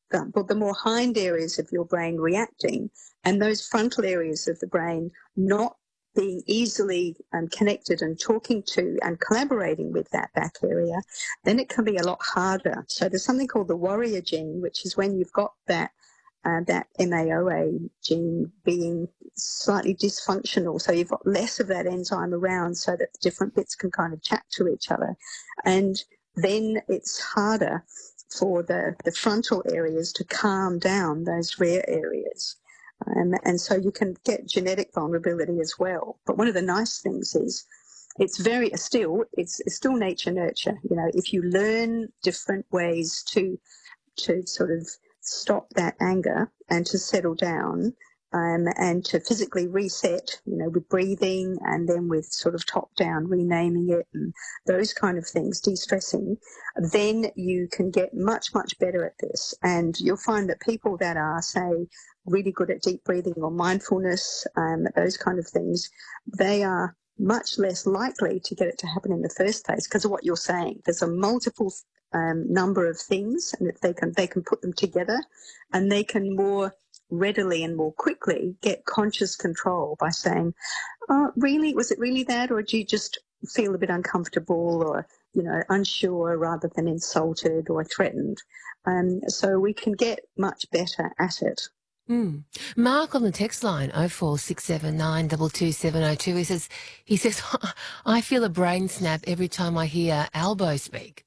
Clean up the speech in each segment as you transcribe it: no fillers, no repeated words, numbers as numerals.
the more hind areas of your brain reacting, and those frontal areas of the brain not being easily connected and talking to and collaborating with that back area, then it can be a lot harder. So there's something called the warrior gene, which is when you've got that MAOA gene being slightly dysfunctional. So you've got less of that enzyme around so that the different bits can kind of chat to each other. And then it's harder for the frontal areas to calm down those rare areas. And so you can get genetic vulnerability as well. But one of the nice things is it's still nature nurture. You know, if you learn different ways to sort of stop that anger and to settle down, and to physically reset, you know, with breathing and then with sort of top down renaming it and those kind of things, de-stressing, then you can get much, much better at this. And you'll find that people that are, say, really good at deep breathing or mindfulness, those kind of things, they are much less likely to get it to happen in the first place because of what you're saying. There's a multiple number of things, and if they can put them together, and they can more readily and more quickly get conscious control by saying, oh, really, was it really that, or do you just feel a bit uncomfortable or, you know, unsure rather than insulted or threatened? So we can get much better at it. Mark on the text line 0467 22702, he says I feel a brain snap every time I hear Albo speak.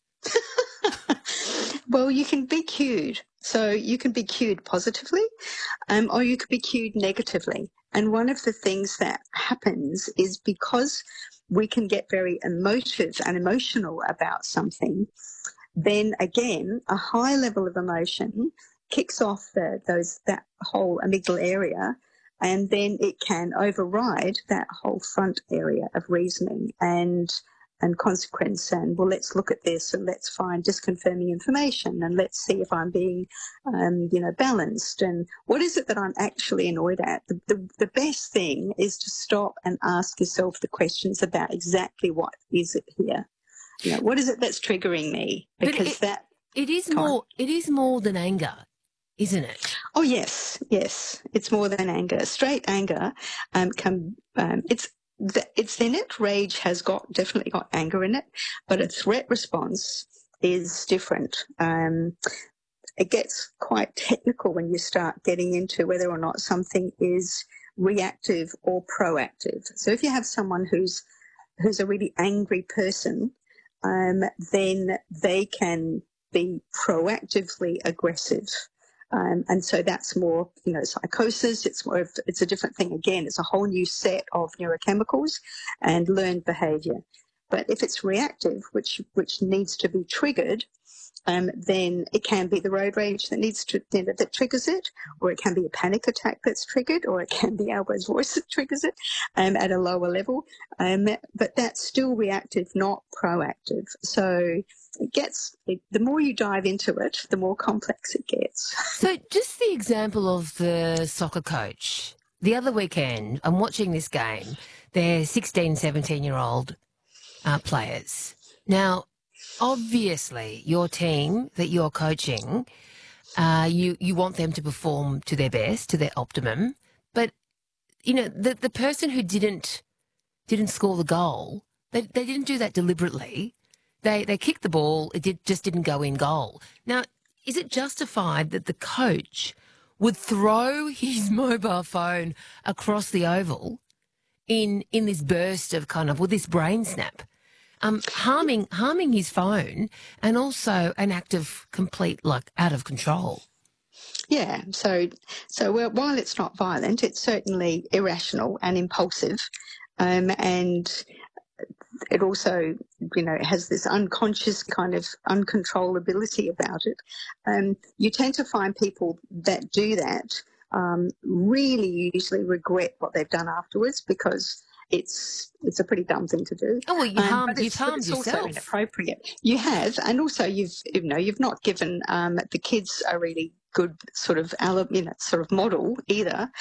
Well, you can be cued. So you can be cued positively, or you could be cued negatively. And one of the things that happens is because we can get very emotive and emotional about something, then again, a high level of emotion kicks off that whole amygdala area, and then it can override that whole front area of reasoning and consequence, and well, let's look at this and let's find disconfirming information and let's see if I'm being, balanced, and what is it that I'm actually annoyed at. The best thing is to stop and ask yourself the questions about exactly what is it here. You know, what is it that's triggering me? Because it is more than anger, isn't it? Oh yes, it's more than anger. Straight anger it's in it. Rage has definitely got anger in it, but a threat response is different. It gets quite technical when you start getting into whether or not something is reactive or proactive. So if you have someone who's a really angry person, then they can be proactively aggressive. And so that's more, you know, psychosis. It's a different thing again. It's a whole new set of neurochemicals and learned behaviour. But if it's reactive, which needs to be triggered, then it can be the road rage that triggers it, or it can be a panic attack that's triggered, or it can be Albo's voice that triggers it at a lower level. But that's still reactive, not proactive. So the more you dive into it, the more complex it gets. So just the example of the soccer coach. The other weekend, I'm watching this game. They're 16, 17-year-old players. Now, obviously, your team that you're coaching, you want them to perform to their best, to their optimum. But, you know, the person who didn't score the goal, they didn't do that deliberately. They kicked the ball, just didn't go in goal. Now, is it justified that the coach would throw his mobile phone across the oval in this burst of this brain snap? Harming his phone, and also an act of complete, out of control. Yeah, so while it's not violent, it's certainly irrational and impulsive, and it also, you know, has this unconscious kind of uncontrollability about it. You tend to find people that do that really usually regret what they've done afterwards, because it's a pretty dumb thing to do. Oh, well, you've harmed yourself. It's also inappropriate. You have, and also you've not given the kids a really good sort of model either.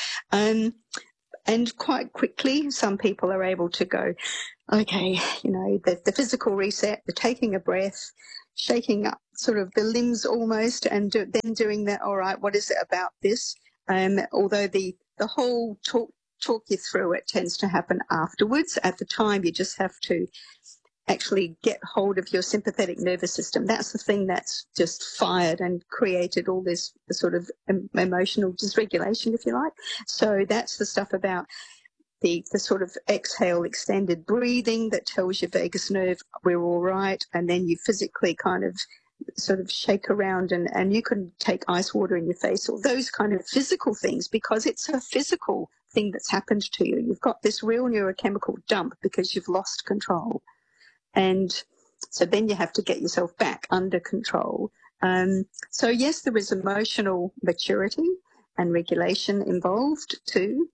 And quite quickly, some people are able to go, okay, you know, the physical reset, the taking a breath, shaking up sort of the limbs almost, and then doing that. All right, what is it about this? Although the whole talk you through it tends to happen afterwards. At the time, you just have to actually get hold of your sympathetic nervous system. That's the thing that's just fired and created all this sort of emotional dysregulation, if you like. So that's the stuff about the sort of exhale, extended breathing that tells your vagus nerve we're all right, and then you physically kind of sort of shake around, and you can take ice water in your face, or those kind of physical things, because it's a physical thing that's happened to you. You've got this real neurochemical dump because you've lost control. And so then you have to get yourself back under control. So yes, there is emotional maturity and regulation involved too.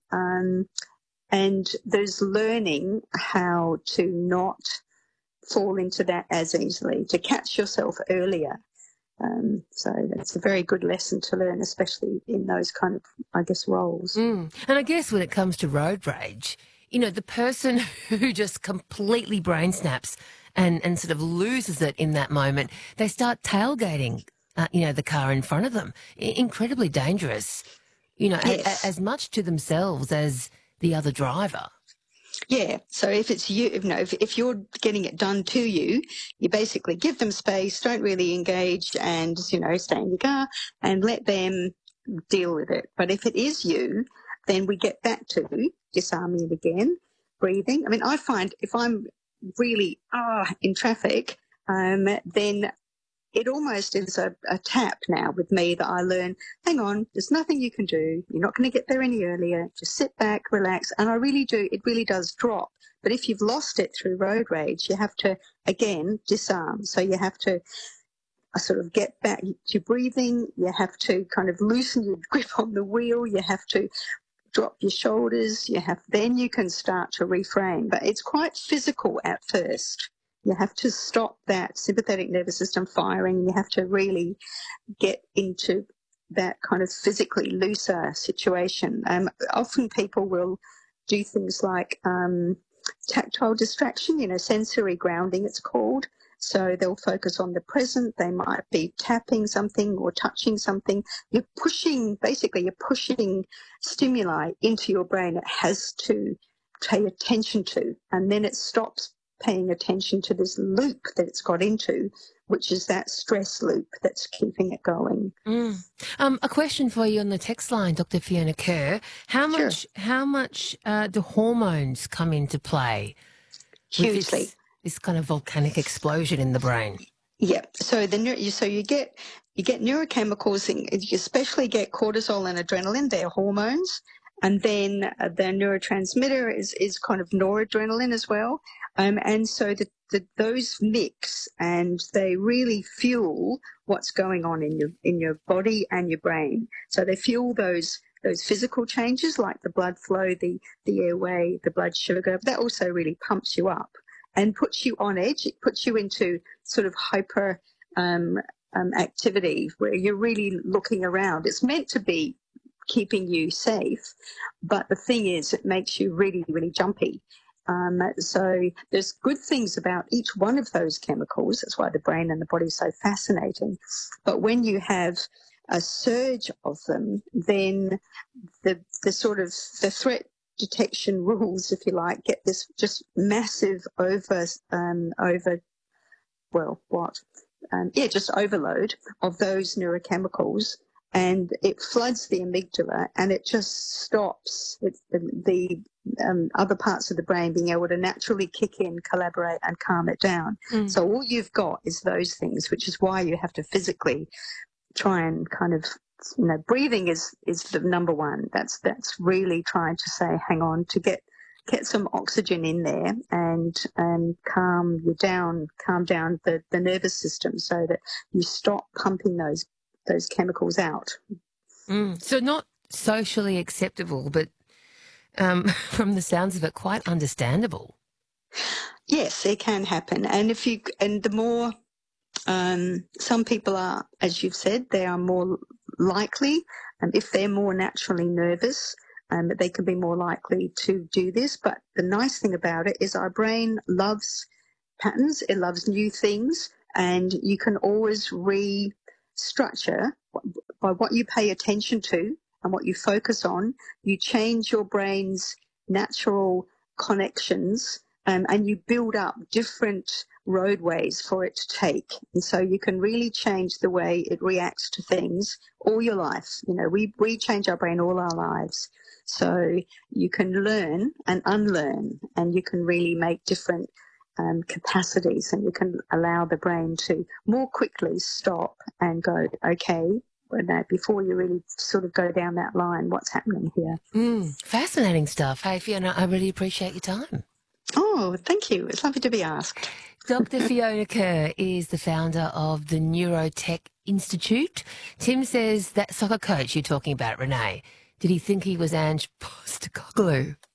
And there's learning how to not fall into that as easily, to catch yourself earlier. So that's a very good lesson to learn, especially in those kind of, I guess, roles. And I guess when it comes to road rage, you know, the person who just completely brain snaps and sort of loses it in that moment, they start tailgating, the car in front of them. Incredibly dangerous, Yes. as much to themselves as the other driver. Yeah. So if it's you, if you're getting it done to you, you basically give them space, don't really engage, and, stay in your car and let them deal with it. But if it is you, then we get back to disarming it again, breathing. I mean, I find if I'm really in traffic, then it almost is a tap now with me that I learn, hang on, there's nothing you can do. You're not going to get there any earlier. Just sit back, relax. And it really does drop. But if you've lost it through road rage, you have to, again, disarm. So you have to sort of get back to breathing. You have to kind of loosen your grip on the wheel. You have to drop your shoulders. Then you can start to reframe. But it's quite physical at first. You have to stop that sympathetic nervous system firing. You have to really get into that kind of physically looser situation. Often people will do things like tactile distraction, sensory grounding it's called. So they'll focus on the present. They might be tapping something or touching something. You're pushing stimuli into your brain. It has to pay attention to, and then it stops paying attention to this loop that it's got into, which is that stress loop that's keeping it going. A question for you on the text line, Dr. Fiona Kerr. How much do hormones come into play? Hugely. With this kind of volcanic explosion in the brain? Yeah. So you get neurochemicals, and you especially get cortisol and adrenaline. They're hormones. And then the neurotransmitter is kind of noradrenaline as well. And so those mix, and they really fuel what's going on in your body and your brain. So they fuel those physical changes like the blood flow, the airway, the blood sugar. That also really pumps you up and puts you on edge. It puts you into sort of hyper activity where you're really looking around. It's meant to be keeping you safe, but the thing is, it makes you really, really jumpy. So there's good things about each one of those chemicals. That's why the brain and the body is so fascinating. But when you have a surge of them, then the threat detection rules, if you like, get this just massive just overload of those neurochemicals. And it floods the amygdala, and it just stops the other parts of the brain being able to naturally kick in, collaborate, and calm it down. So all you've got is those things, which is why you have to physically try and kind of, breathing is the number one. That's really trying to say, hang on, to get some oxygen in there and calm down the nervous system so that you stop pumping those chemicals out. So not socially acceptable, but from the sounds of it, quite understandable. Yes, it can happen. And the more some people are, as you've said, they are more likely, if they're more naturally nervous, they can be more likely to do this. But the nice thing about it is our brain loves patterns. It loves new things. and you can always restructure by what you pay attention to and what you focus on. You change your brain's natural connections, and you build up different roadways for it to take. And so you can really change the way it reacts to things all your life. You know, we change our brain all our lives. So you can learn and unlearn, and you can really make different capacities, and you can allow the brain to more quickly stop and go, okay, before you really sort of go down that line, what's happening here? Fascinating stuff. Hey, Fiona, I really appreciate your time. Oh, thank you. It's lovely to be asked. Dr. Fiona Kerr is the founder of the Neurotech Institute. Tim says that soccer coach you're talking about, Renee, did he think he was Ange Postecoglou?